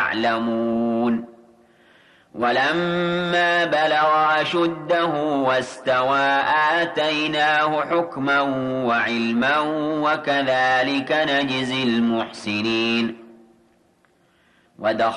يعلمون ولما بلغ أشده واستوى آتيناه حكما وعلما وكذلك نجزي المحسنين